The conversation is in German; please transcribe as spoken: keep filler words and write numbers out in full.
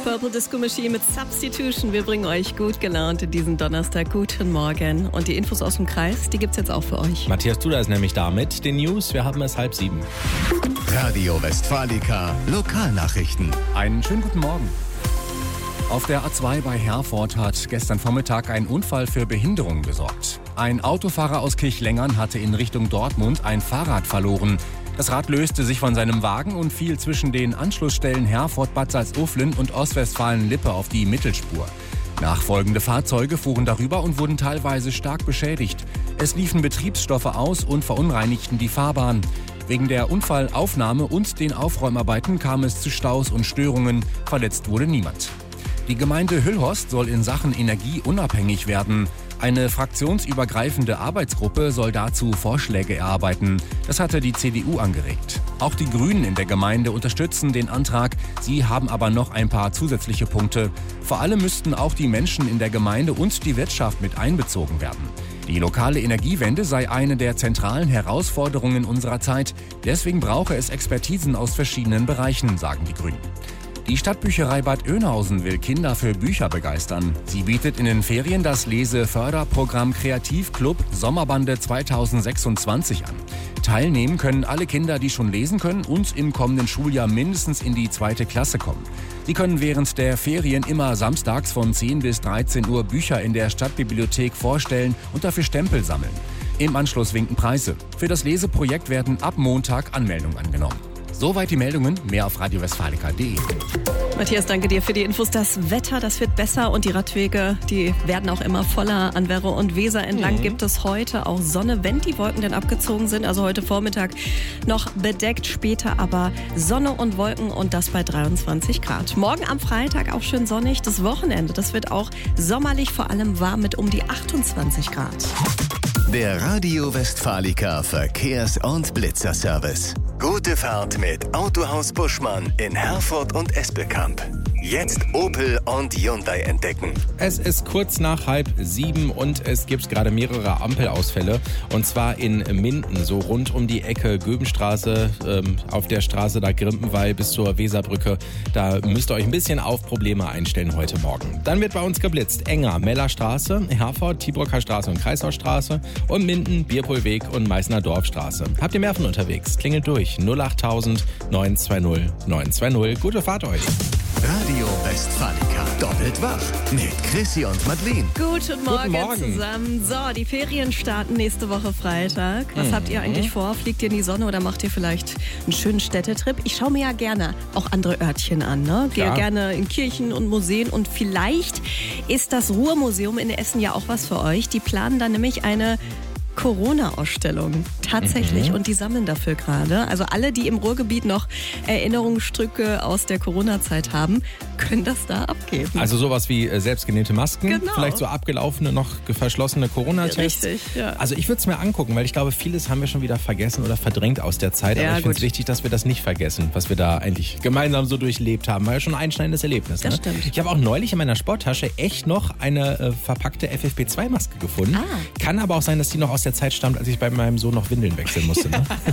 Purple Disco Machine mit Substitution. Wir bringen euch gut gelaunt in diesen Donnerstag. Guten Morgen. Und die Infos aus dem Kreis, die gibt's jetzt auch für euch. Matthias Duda ist nämlich da mit den News. Wir haben es halb sieben. Radio Westfalica Lokalnachrichten. Einen schönen guten Morgen. Auf der A zwei bei Herford hat gestern Vormittag ein Unfall für Behinderung gesorgt. Ein Autofahrer aus Kirchlengern hatte in Richtung Dortmund ein Fahrrad verloren. Das Rad löste sich von seinem Wagen und fiel zwischen den Anschlussstellen Herford-Bad Salzuflen und Ostwestfalen-Lippe auf die Mittelspur. Nachfolgende Fahrzeuge fuhren darüber und wurden teilweise stark beschädigt. Es liefen Betriebsstoffe aus und verunreinigten die Fahrbahn. Wegen der Unfallaufnahme und den Aufräumarbeiten kam es zu Staus und Störungen. Verletzt wurde niemand. Die Gemeinde Hüllhorst soll in Sachen Energie unabhängig werden. Eine fraktionsübergreifende Arbeitsgruppe soll dazu Vorschläge erarbeiten. Das hatte die C D U angeregt. Auch die Grünen in der Gemeinde unterstützen den Antrag. Sie haben aber noch ein paar zusätzliche Punkte. Vor allem müssten auch die Menschen in der Gemeinde und die Wirtschaft mit einbezogen werden. Die lokale Energiewende sei eine der zentralen Herausforderungen unserer Zeit. Deswegen brauche es Expertisen aus verschiedenen Bereichen, sagen die Grünen. Die Stadtbücherei Bad Oeynhausen will Kinder für Bücher begeistern. Sie bietet in den Ferien das Leseförderprogramm Kreativclub Sommerbande zweitausendsechsundzwanzig an. Teilnehmen können alle Kinder, die schon lesen können und im kommenden Schuljahr mindestens in die zweite Klasse kommen. Sie können während der Ferien immer samstags von zehn bis dreizehn Uhr Bücher in der Stadtbibliothek vorstellen und dafür Stempel sammeln. Im Anschluss winken Preise. Für das Leseprojekt werden ab Montag Anmeldungen angenommen. Soweit die Meldungen, mehr auf radio westfalica punkt de. Matthias, danke dir für die Infos. Das Wetter, das wird besser und die Radwege, die werden auch immer voller. An Werre und Weser entlang mhm. gibt es heute auch Sonne, wenn die Wolken denn abgezogen sind. Also heute Vormittag noch bedeckt, später aber Sonne und Wolken und das bei dreiundzwanzig Grad. Morgen am Freitag auch schön sonnig. Das Wochenende, das wird auch sommerlich, vor allem warm mit um die achtundzwanzig Grad. Der Radio Westfalica Verkehrs- und Blitzerservice. Gute Fahrt mit Autohaus Buschmann in Herford und Espelkamp. Jetzt Opel und Hyundai entdecken. Es ist kurz nach halb sieben und es gibt gerade mehrere Ampelausfälle. Und zwar in Minden, so rund um die Ecke Göbenstraße, ähm, auf der Straße da Grimpenwall bis zur Weserbrücke. Da müsst ihr euch ein bisschen auf Probleme einstellen heute Morgen. Dann wird bei uns geblitzt. Enger, Mellerstraße, Herford, Tiebrocker Straße und Kreisaustraße und Minden, Bierpohlweg und Meißner Dorfstraße. Habt ihr mehr von unterwegs? Klingelt durch. null acht tausend neun zwei null neun zwei null. Gute Fahrt euch. Radio Westfalica. Doppelt wach mit Chrissy und Madeleine. Guten Morgen, Guten Morgen zusammen. So, die Ferien starten nächste Woche Freitag. Was Mhm. habt ihr eigentlich vor? Fliegt ihr in die Sonne oder macht ihr vielleicht einen schönen Städtetrip? Ich schaue mir ja gerne auch andere Örtchen an. Ne? Gehe Klar. gerne in Kirchen und Museen und vielleicht ist das Ruhrmuseum in Essen ja auch was für euch. Die planen da nämlich eine Corona-Ausstellung. Tatsächlich. Mhm. Und die sammeln dafür gerade. Also alle, die im Ruhrgebiet noch Erinnerungsstücke aus der Corona-Zeit haben, können das da abgeben. Also sowas wie äh, selbstgenähte Masken, Genau. vielleicht so abgelaufene, noch verschlossene Corona-Tests. Richtig, ja. Also ich würde es mir angucken, weil ich glaube, vieles haben wir schon wieder vergessen oder verdrängt aus der Zeit. Ja, Aber ich finde es gut. wichtig, dass wir das nicht vergessen, was wir da eigentlich gemeinsam so durchlebt haben. War ja schon ein einschneidendes Erlebnis. Das ne? stimmt. Ich habe auch neulich in meiner Sporttasche echt noch eine äh, verpackte F F P zwei Maske gefunden. Ah. Kann aber auch sein, dass die noch aus der Zeit stammt, als ich bei meinem Sohn noch Windeln wechseln musste. Ne?